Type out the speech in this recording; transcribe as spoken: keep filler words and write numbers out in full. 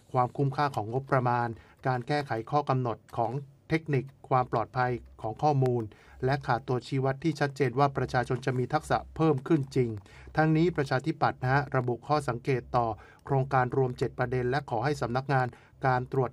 ความคุ้มค่าของงบประมาณการแก้ไขข้อกำหนดของเทคนิคความปลอดภัยของข้อมูลและขาดตัวชี้วัดที่ชัดเจนว่าประชาชนจะมีทักษะเพิ่มขึ้นจริงทั้งนี้ประชาธิปัตย์นะฮะระบุข้อสังเกตต่อโครงการรวมเจ็ดประเด็นและขอให้สำนักงานการตรวจ